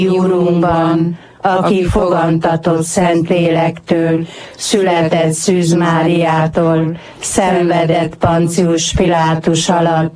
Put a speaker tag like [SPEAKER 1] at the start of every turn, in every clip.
[SPEAKER 1] Urunkban, aki fogantatott Szentlélektől, született Szűz Máriától, szenvedett Poncius Pilátus alatt,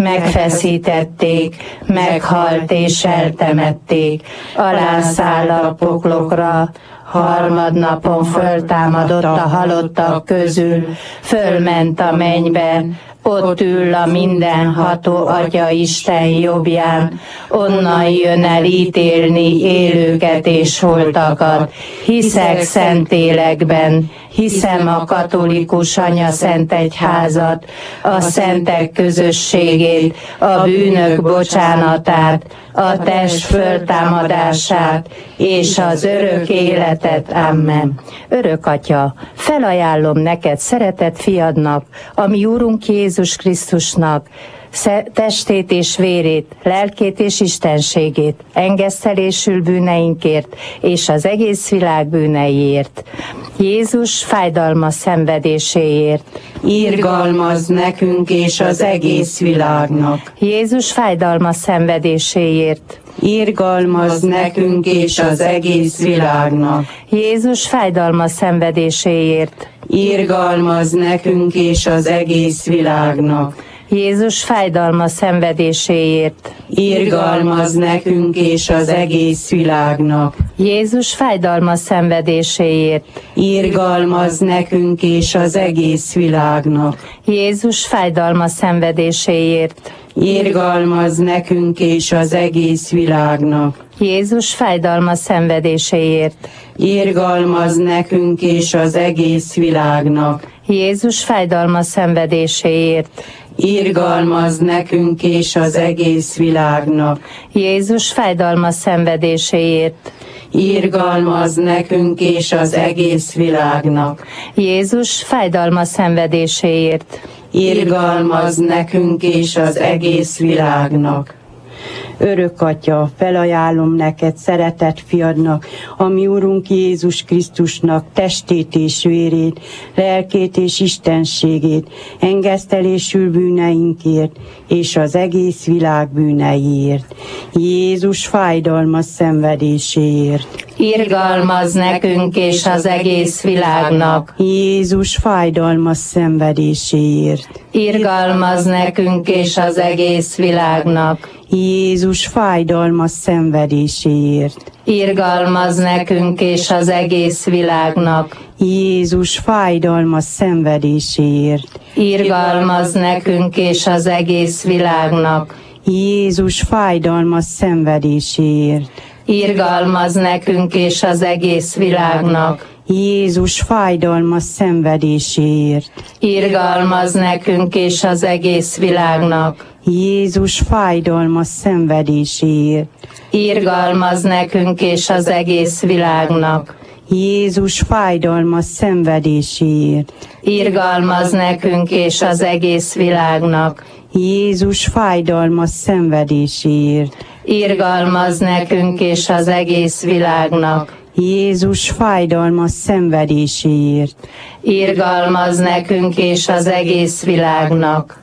[SPEAKER 1] megfeszítették, meghalt és eltemették, alászáll a poklokra, harmadnapon föltámadott a halottak közül, fölment a mennybe, ott ül a mindenható Atya Isten jobbján, onnan jön el ítélni élőket és holtakat. Hiszek Szentlélekben, hiszem a katolikus anyaszentegyházat, a szentek közösségét, a bűnök bocsánatát, a test föltámadását és az örök életet. Amen. Örök Atya, felajánlom neked szeretett fiadnak, a mi Úrunk Jézus Krisztusnak, testét és vérét, lelkét és istenségét, engesztelésül bűneinkért és az egész világ bűneiért. Jézus fájdalmas szenvedéséért.
[SPEAKER 2] Irgalmazz nekünk és az egész világnak.
[SPEAKER 1] Jézus fájdalmas szenvedéséért.
[SPEAKER 2] Irgalmazz nekünk és az egész világnak.
[SPEAKER 1] Jézus fájdalmas szenvedéséért.
[SPEAKER 2] Irgalmazz nekünk és az egész világnak.
[SPEAKER 1] Jézus fájdalmas szenvedéséért.
[SPEAKER 2] Irgalmazz nekünk és az egész világnak.
[SPEAKER 1] Jézus fájdalmas szenvedéséért.
[SPEAKER 2] Irgalmazz nekünk és az egész világnak.
[SPEAKER 1] Jézus fájdalmas szenvedéséért.
[SPEAKER 2] Irgalmazz nekünk és az egész világnak.
[SPEAKER 1] Jézus fájdalmas szenvedéséért.
[SPEAKER 2] Irgalmazz nekünk és az egész világnak.
[SPEAKER 1] Jézus fájdalmas szenvedéséért.
[SPEAKER 2] Irgalmazz nekünk és az egész világnak.
[SPEAKER 1] Jézus fájdalmas szenvedéséért.
[SPEAKER 2] Irgalmazz nekünk és az egész világnak.
[SPEAKER 1] Jézus fájdalmas szenvedéséért.
[SPEAKER 2] Irgalmazz nekünk és az egész világnak. Örök Atya, felajánlom neked szeretett fiadnak, a mi Urunk Jézus Krisztusnak testét és vérét, lelkét és istenségét, engesztelésül bűneinkért és az egész világ bűneiért. Jézus fájdalmas szenvedéséért.
[SPEAKER 1] Irgalmazz nekünk és az egész világnak.
[SPEAKER 2] Jézus fájdalmas szenvedéséért.
[SPEAKER 1] Irgalmazz nekünk és az egész világnak.
[SPEAKER 2] Jézus fájdalmas szenvedéséért.
[SPEAKER 1] Irgalmazz nekünk és az egész világnak.
[SPEAKER 2] Jézus fájdalmas szenvedéséért.
[SPEAKER 1] Irgalmazz nekünk és az egész világnak.
[SPEAKER 2] Jézus fájdalmas szenvedéséért.
[SPEAKER 1] Irgalmazz nekünk és az egész világnak.
[SPEAKER 2] Jézus fájdalmas szenvedéséért.
[SPEAKER 1] Irgalmazz nekünk és az egész világnak.
[SPEAKER 2] Jézus fájdalmas szenvedéséért.
[SPEAKER 1] Irgalmazz nekünk és az egész világnak.
[SPEAKER 2] Jézus fájdalmas szenvedéséért.
[SPEAKER 1] Irgalmazz nekünk és az egész világnak.
[SPEAKER 2] Jézus fájdalmas szenvedéséért.
[SPEAKER 1] Irgalmazz nekünk és az egész világnak.
[SPEAKER 2] Jézus fájdalmas szenvedéséért.
[SPEAKER 1] Irgalmazz nekünk és az egész világnak.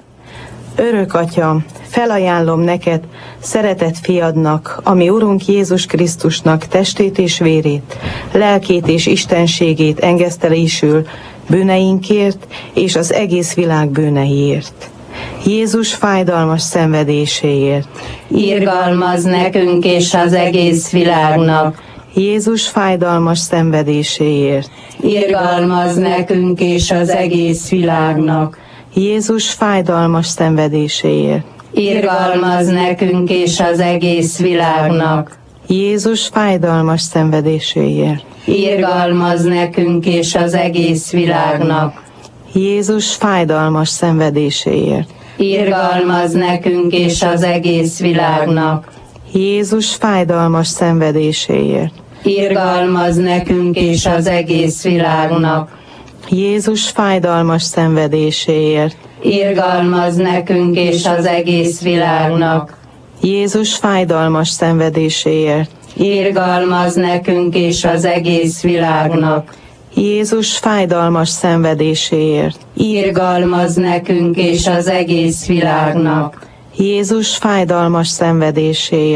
[SPEAKER 3] Örök Atya, felajánlom neked, szeretett fiadnak, a mi Urunk Jézus Krisztusnak testét és vérét, lelkét és istenségét engesztelésül bűneinkért és az egész világ bűneiért. Jézus fájdalmas szenvedéséért.
[SPEAKER 1] Irgalmazz nekünk és az egész világnak.
[SPEAKER 3] Jézus fájdalmas szenvedéséért.
[SPEAKER 1] Irgalmazz nekünk és az egész világnak.
[SPEAKER 3] Jézus fájdalmas szenvedéséért.
[SPEAKER 1] Irgalmazz nekünk és az egész világnak.
[SPEAKER 3] Jézus fájdalmas szenvedéséért.
[SPEAKER 1] Irgalmazz nekünk és az egész világnak.
[SPEAKER 3] Jézus fájdalmas szenvedéséért.
[SPEAKER 1] Irgalmazz nekünk és az egész világnak.
[SPEAKER 3] Jézus fájdalmas szenvedéséért.
[SPEAKER 1] Irgalmazz nekünk és az egész világnak.
[SPEAKER 3] Jézus fájdalmas szenvedéséért.
[SPEAKER 1] Irgalmazz nekünk és az egész világnak.
[SPEAKER 3] Jézus fájdalmas szenvedéséért.
[SPEAKER 1] Irgalmazz nekünk és az egész világnak.
[SPEAKER 3] Jézus fájdalmas szenvedéséért.
[SPEAKER 1] Irgalmazz nekünk és az egész világnak.
[SPEAKER 3] Jézus fájdalmas szenvedéséért.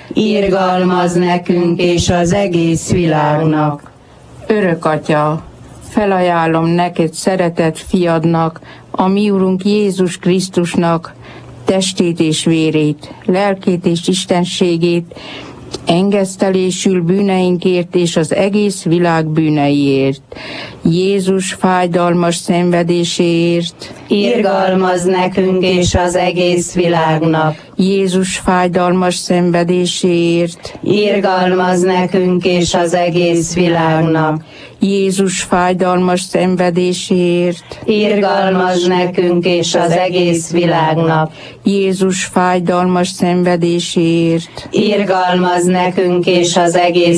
[SPEAKER 1] irgalmaz nekünk és az egész világnak.
[SPEAKER 2] Örök Atya, felajánlom neked szeretett fiadnak, a mi Urunk Jézus Krisztusnak testét és vérét, lelkét és istenségét, engesztelésül bűneinkért és az egész világ bűneiért, Jézus fájdalmas szenvedéséért,
[SPEAKER 1] Irgalmaz nekünk és az egész világnak.
[SPEAKER 2] Jézus fájdalmas szenvedéséért,
[SPEAKER 1] Irgalmaz nekünk és az egész világnak.
[SPEAKER 2] Jézus fájdalmas szenvedéséért,
[SPEAKER 1] Irgalmaz nekünk és az egész világnak.
[SPEAKER 2] Jézus fájdalmas szenvedéséért,
[SPEAKER 1] Irgalmaz nekünk és az egész